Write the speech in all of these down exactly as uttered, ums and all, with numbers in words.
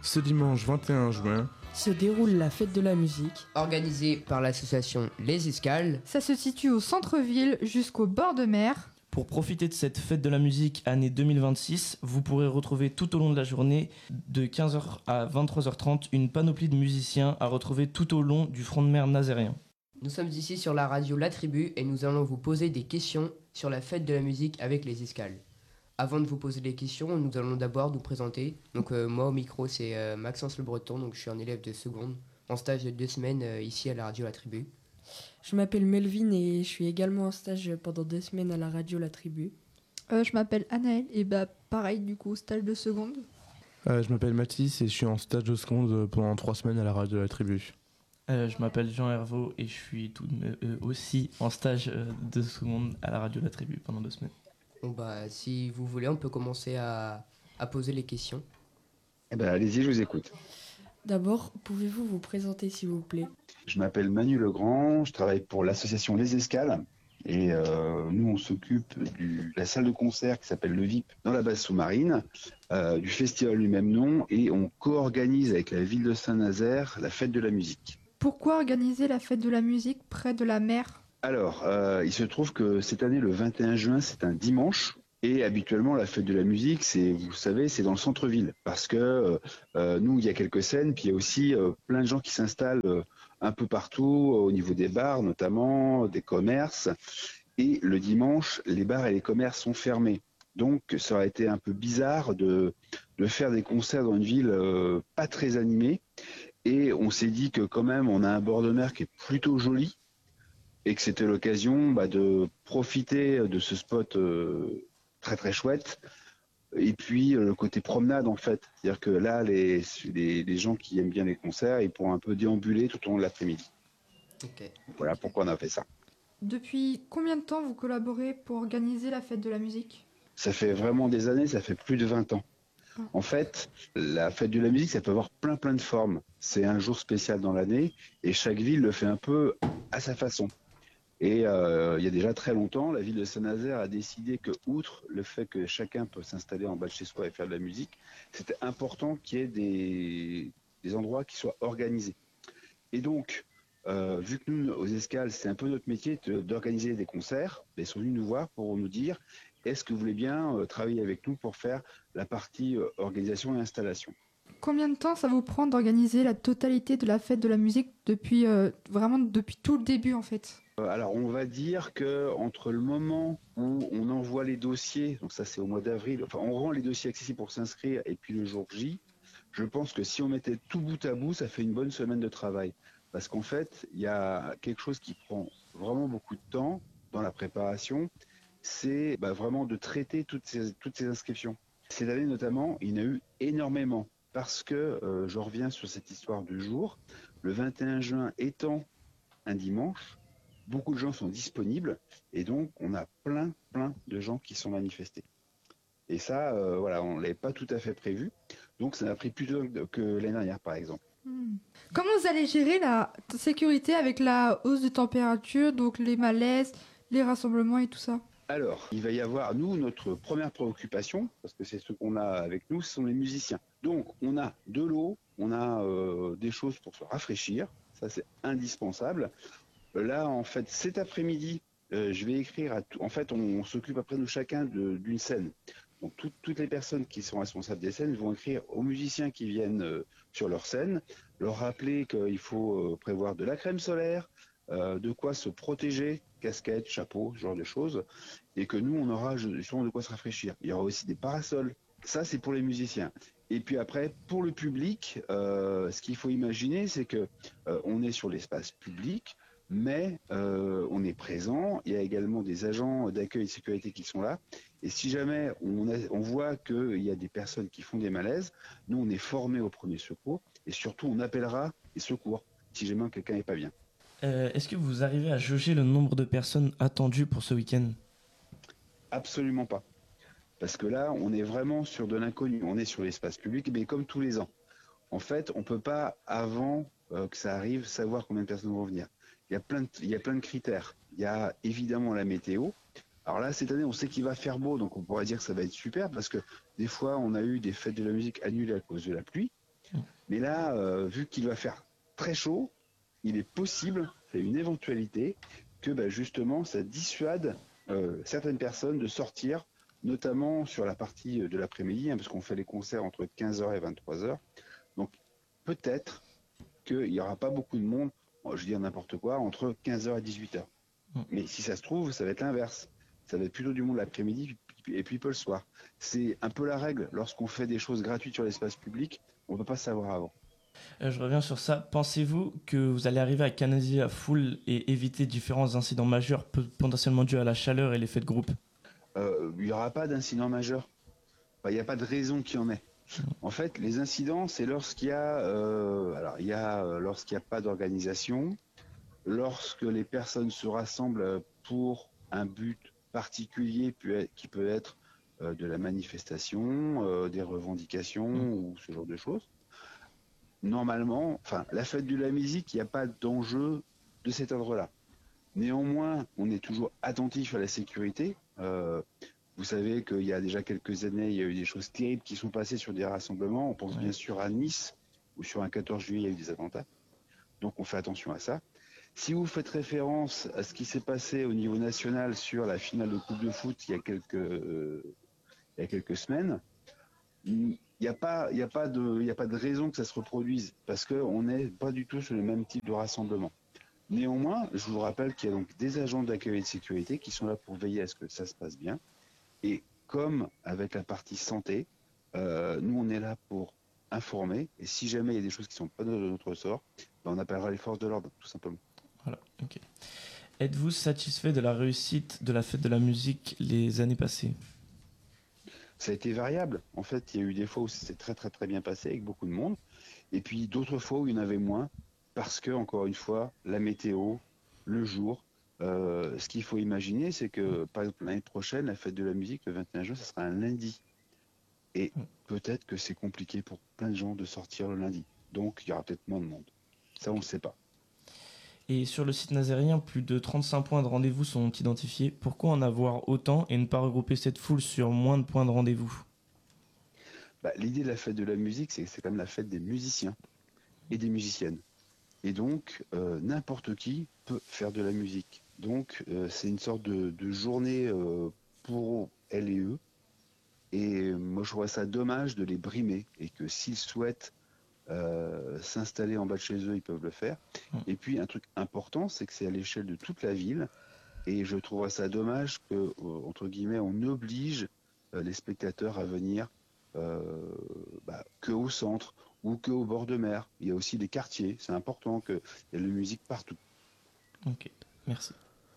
Ce dimanche vingt et un juin se déroule la fête de la musique, organisée par l'association Les Escales. Ça se situe au centre-ville jusqu'au bord de mer. Pour profiter de cette fête de la musique année deux mille vingt-six, vous pourrez retrouver tout au long de la journée, de quinze heures à vingt-trois heures trente, une panoplie de musiciens à retrouver tout au long du front de mer nazérien. Nous sommes ici sur la radio La Tribu et nous allons vous poser des questions sur la fête de la musique avec Les Escales. Avant de vous poser les questions, nous allons d'abord nous présenter. Donc euh, moi au micro c'est euh, Maxence Le Breton, donc je suis un élève de seconde, en stage de deux semaines euh, ici à la radio La Tribu. Je m'appelle Melvin et je suis également en stage pendant deux semaines à la radio La Tribu. Euh, je m'appelle Anaël et bah pareil du coup stage de seconde. Euh, je m'appelle Mathis et je suis en stage de seconde pendant trois semaines à la radio de la Tribu. Euh, je m'appelle Jean Hervaux et je suis tout, euh, aussi en stage euh, de seconde à la radio de la Tribu pendant deux semaines. Bon bah si vous voulez on peut commencer à, à poser les questions. Eh ben allez-y, je vous écoute. D'abord, pouvez-vous vous présenter s'il vous plaît ? Je m'appelle Manu Legrand, je travaille pour l'association Les Escales et euh, nous on s'occupe de la salle de concert qui s'appelle le V I P dans la base sous-marine, euh, du festival du même nom et on co-organise avec la ville de Saint-Nazaire la fête de la musique. Pourquoi organiser la fête de la musique près de la mer ? Alors, euh, il se trouve que cette année, le vingt et un juin, c'est un dimanche. Et habituellement, la fête de la musique, c'est, vous le savez, c'est dans le centre-ville. Parce que euh, nous, il y a quelques scènes, puis il y a aussi euh, plein de gens qui s'installent euh, un peu partout, au niveau des bars notamment, des commerces. Et le dimanche, les bars et les commerces sont fermés. Donc, ça aurait été un peu bizarre de, de faire des concerts dans une ville euh, pas très animée. Et on s'est dit que quand même, on a un bord de mer qui est plutôt joli. Et que c'était l'occasion bah, de profiter de ce spot euh, très très chouette. Et puis euh, le côté promenade en fait. C'est-à-dire que là, les, les, les gens qui aiment bien les concerts, ils pourront un peu déambuler tout au long de l'après-midi. Okay. Voilà pourquoi on a fait ça. Depuis combien de temps vous collaborez pour organiser la fête de la musique ? Ça fait vraiment des années, ça fait plus de vingt ans. En fait, la fête de la musique, ça peut avoir plein plein de formes. C'est un jour spécial dans l'année et chaque ville le fait un peu à sa façon. Et euh, il y a déjà très longtemps, la ville de Saint-Nazaire a décidé que, outre le fait que chacun peut s'installer en bas de chez soi et faire de la musique, c'était important qu'il y ait des, des endroits qui soient organisés. Et donc, euh, vu que nous, aux Escales, c'est un peu notre métier de, d'organiser des concerts, ils sont venus nous voir pour nous dire est-ce que vous voulez bien euh, travailler avec nous pour faire la partie euh, organisation et installation. Combien de temps ça vous prend d'organiser la totalité de la fête de la musique depuis euh, vraiment depuis tout le début en fait ? Alors on va dire que entre le moment où on envoie les dossiers, donc ça c'est au mois d'avril, enfin on rend les dossiers accessibles pour s'inscrire et puis le jour J, je pense que si on mettait tout bout à bout, ça fait une bonne semaine de travail. Parce qu'en fait, il y a quelque chose qui prend vraiment beaucoup de temps dans la préparation, c'est bah, vraiment de traiter toutes ces, toutes ces inscriptions. Cette année notamment, il y en a eu énormément. Parce que, euh, je reviens sur cette histoire du jour, le vingt et un juin étant un dimanche, beaucoup de gens sont disponibles et donc on a plein, plein de gens qui sont manifestés. Et ça, euh, voilà, on ne l'avait pas tout à fait prévu. Donc ça a pris plus de temps que l'année dernière, par exemple. Hmm. Comment vous allez gérer la sécurité avec la hausse de température, donc les malaises, les rassemblements et tout ça ? Alors, il va y avoir, nous, notre première préoccupation, parce que c'est ce qu'on a avec nous, ce sont les musiciens. Donc, on a de l'eau, on a euh, des choses pour se rafraîchir, ça c'est indispensable. Là, en fait, cet après-midi, euh, je vais écrire à tout. En fait, on, on s'occupe après nous chacun de, d'une scène. Donc, tout, toutes les personnes qui sont responsables des scènes vont écrire aux musiciens qui viennent euh, sur leur scène, leur rappeler qu'il faut euh, prévoir de la crème solaire, euh, de quoi se protéger, casquette, chapeau, ce genre de choses, et que nous, on aura justement de quoi se rafraîchir. Il y aura aussi des parasols. Ça, c'est pour les musiciens. Et puis après, pour le public, euh, ce qu'il faut imaginer, c'est que euh, on est sur l'espace public, mais euh, on est présent. Il y a également des agents d'accueil et de sécurité qui sont là. Et si jamais on, a, on voit qu'il y a des personnes qui font des malaises, nous, on est formés au premier secours. Et surtout, on appellera les secours si jamais quelqu'un n'est pas bien. Euh, est-ce que vous arrivez à jauger le nombre de personnes attendues pour ce week-end ? Absolument pas. Parce que là, on est vraiment sur de l'inconnu. On est sur l'espace public, mais comme tous les ans. En fait, on ne peut pas, avant euh, que ça arrive, savoir combien de personnes vont venir. Il y a plein de, il y a plein de critères. Il y a évidemment la météo. Alors là, cette année, on sait qu'il va faire beau, donc on pourrait dire que ça va être super, parce que des fois, on a eu des fêtes de la musique annulées à cause de la pluie. Mmh. Mais là, euh, vu qu'il va faire très chaud, il est possible, c'est une éventualité, que bah, justement ça dissuade euh, certaines personnes de sortir, notamment sur la partie de l'après-midi, hein, parce qu'on fait les concerts entre quinze heures et vingt-trois heures. Donc peut-être qu'il n'y aura pas beaucoup de monde, je dis n'importe quoi, entre quinze heures et dix-huit heures. Mmh. Mais si ça se trouve, ça va être l'inverse. Ça va être plutôt du monde l'après-midi et puis peu le soir. C'est un peu la règle. Lorsqu'on fait des choses gratuites sur l'espace public, on ne peut pas savoir avant. Euh, je reviens sur ça. Pensez-vous que vous allez arriver à canaliser la foule et éviter différents incidents majeurs potentiellement dus à la chaleur et l'effet de groupe? euh, Il n'y aura pas d'incident majeur. Enfin, il n'y a pas de raison qu'il y en ait. En fait, les incidents, c'est lorsqu'il y a, euh, alors il y a euh, lorsqu'il n'y a pas d'organisation, lorsque les personnes se rassemblent pour un but particulier qui peut être euh, de la manifestation, euh, des revendications mmh. ou ce genre de choses. Normalement, enfin, la fête de la musique, il n'y a pas d'enjeu de cet ordre-là. Néanmoins, on est toujours attentif à la sécurité. Euh, vous savez qu'il y a déjà quelques années, il y a eu des choses terribles qui sont passées sur des rassemblements. On pense ouais. bien sûr à Nice, où sur un quatorze juillet, il y a eu des attentats. Donc on fait attention à ça. Si vous faites référence à ce qui s'est passé au niveau national sur la finale de Coupe de foot il y a quelques, euh, il y a quelques semaines, il n'y a pas, il y a pas de, il y a pas de raison que ça se reproduise parce qu'on n'est pas du tout sur le même type de rassemblement. Néanmoins, je vous rappelle qu'il y a donc des agents d'accueil et de sécurité qui sont là pour veiller à ce que ça se passe bien. Et comme avec la partie santé, euh, nous on est là pour informer. Et si jamais il y a des choses qui ne sont pas de notre ressort, ben on appellera les forces de l'ordre, tout simplement. Voilà, ok. Êtes-vous satisfait de la réussite de la fête de la musique les années passées? Ça a été variable. En fait, il y a eu des fois où c'était très très très bien passé avec beaucoup de monde, et puis d'autres fois où il y en avait moins, parce que, encore une fois, la météo, le jour, euh, ce qu'il faut imaginer, c'est que, par exemple, l'année prochaine, la fête de la musique, le vingt et un juin, ça sera un lundi. Et peut-être que c'est compliqué pour plein de gens de sortir le lundi. Donc, il y aura peut-être moins de monde. Ça, on ne sait pas. Et sur le site nazérien, plus de trente-cinq points de rendez-vous sont identifiés. Pourquoi en avoir autant et ne pas regrouper cette foule sur moins de points de rendez-vous? bah, L'idée de la fête de la musique, c'est que c'est quand même la fête des musiciens et des musiciennes. Et donc, euh, n'importe qui peut faire de la musique. Donc, euh, c'est une sorte de, de journée euh, pour elles et eux. Et moi, je trouve ça dommage de les brimer et que s'ils souhaitent euh, s'installer en bas de chez eux, ils peuvent le faire. Et puis, un truc important, c'est que c'est à l'échelle de toute la ville. Et je trouve ça dommage que, entre guillemets, on oblige euh, les spectateurs à venir euh, bah, que au centre ou que au bord de mer. Il y a aussi des quartiers. C'est important qu'il y ait de la musique partout. Ok, merci.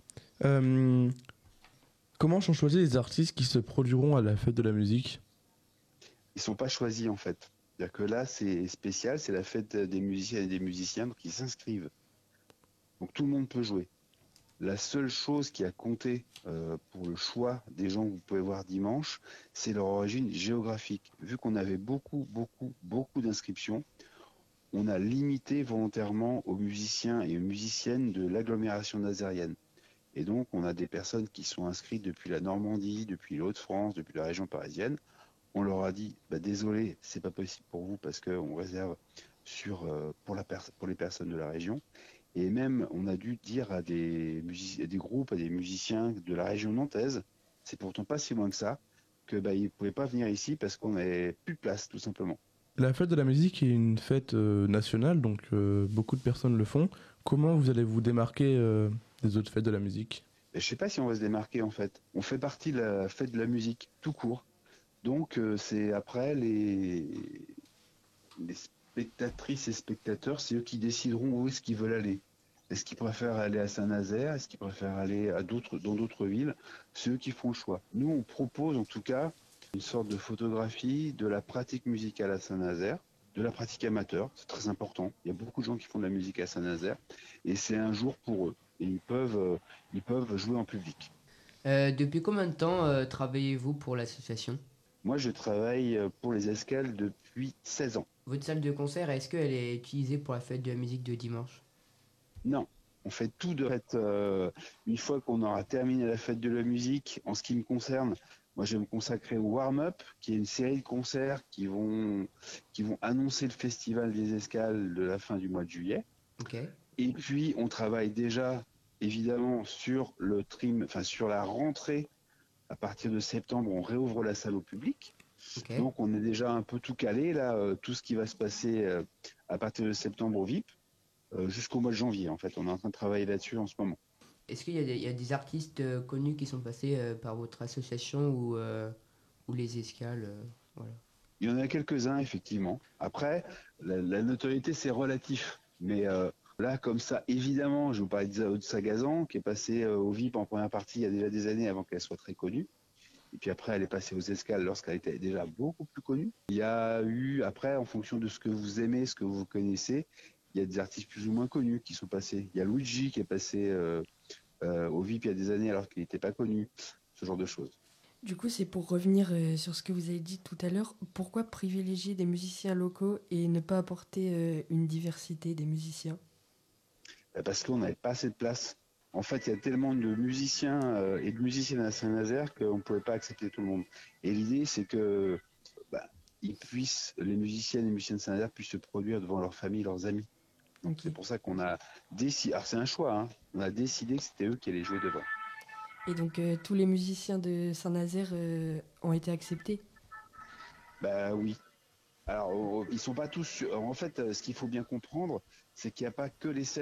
Euh, comment sont choisis les artistes qui se produiront à la fête de la musique? Ils ne sont pas choisis en fait. C'est-à-dire que là, c'est spécial, c'est la fête des musiciens et des musiciens qui s'inscrivent. Donc tout le monde peut jouer. La seule chose qui a compté euh, pour le choix des gens que vous pouvez voir dimanche, c'est leur origine géographique. Vu qu'on avait beaucoup, beaucoup, beaucoup d'inscriptions, on a limité volontairement aux musiciens et aux musiciennes de l'agglomération nazérienne. Et donc, on a des personnes qui sont inscrites depuis la Normandie, depuis les Hauts-de-France, depuis la région parisienne. On leur a dit, bah, désolé, c'est pas possible pour vous parce qu'on réserve sur, euh, pour, la pers- pour les personnes de la région. Et même, on a dû dire à des, music- à des groupes, à des musiciens de la région nantaise, c'est pourtant pas si loin que ça, que bah, ils ne pouvaient pas venir ici parce qu'on n'avait plus de place, tout simplement. La fête de la musique est une fête euh, nationale, donc euh, beaucoup de personnes le font. Comment vous allez vous démarquer euh, des autres fêtes de la musique? Et je sais pas si on va se démarquer en fait. On fait partie de la fête de la musique, tout court. Donc euh, c'est après les... les spectatrices et spectateurs, c'est eux qui décideront où est-ce qu'ils veulent aller. Est-ce qu'ils préfèrent aller à Saint-Nazaire? Est-ce qu'ils préfèrent aller à d'autres, dans d'autres villes? C'est eux qui font le choix. Nous, on propose en tout cas une sorte de photographie de la pratique musicale à Saint-Nazaire, de la pratique amateur, c'est très important. Il y a beaucoup de gens qui font de la musique à Saint-Nazaire et c'est un jour pour eux. Et ils peuvent, euh, ils peuvent jouer en public. Euh, depuis combien de temps euh, travaillez-vous pour l'association? Moi, je travaille pour les Escales depuis seize ans. Votre salle de concert, est-ce qu'elle est utilisée pour la fête de la musique de dimanche? Non, on fait tout de fait. Euh, une fois qu'on aura terminé la fête de la musique, en ce qui me concerne, Moi, je vais me consacrer au warm-up, qui est une série de concerts qui vont, qui vont annoncer le festival des escales de la fin du mois de juillet. Ok. Et puis, on travaille déjà, évidemment, sur le trim, enfin, sur la rentrée. À partir de septembre, on réouvre la salle au public. Ok. Donc, on est déjà un peu tout calé, là, euh, tout ce qui va se passer euh, à partir de septembre au V I P, euh, jusqu'au mois de janvier, en fait. On est en train de travailler là-dessus en ce moment. Est-ce qu'il y a des, il y a des artistes euh, connus qui sont passés euh, par votre association ou, euh, ou les escales euh, voilà. Il y en a quelques-uns, effectivement. Après, la, la notoriété, c'est relatif. Mais euh, là, comme ça, évidemment, je vous parlais de Sagazan, qui est passé euh, au V I P en première partie il y a déjà des années avant qu'elle soit très connue. Et puis après, elle est passée aux escales lorsqu'elle était déjà beaucoup plus connue. Il y a eu, après, en fonction de ce que vous aimez, ce que vous connaissez, il y a des artistes plus ou moins connus qui sont passés. Il y a Luigi qui est passé euh, euh, au V I P il y a des années alors qu'il n'était pas connu. Ce genre de choses. Du coup, c'est pour revenir euh, sur ce que vous avez dit tout à l'heure. Pourquoi privilégier des musiciens locaux et ne pas apporter euh, une diversité des musiciens ? Parce qu'on n'avait pas assez de place. En fait, il y a tellement de musiciens euh, et de musiciennes à Saint-Nazaire qu'on ne pouvait pas accepter tout le monde. Et l'idée, c'est que bah, ils puissent, les musiciennes et musiciens de Saint-Nazaire puissent se produire devant leur famille, leurs amis. Donc Ok. c'est pour ça qu'on a décidé. Alors c'est un choix. Hein, on a décidé que c'était eux qui allaient jouer devant. Et donc, euh, tous les musiciens de Saint-Nazaire euh, ont été acceptés ? Bah oui. Alors, oh, ils sont pas tous. En fait, ce qu'il faut bien comprendre, c'est qu'il n'y a pas que les scènes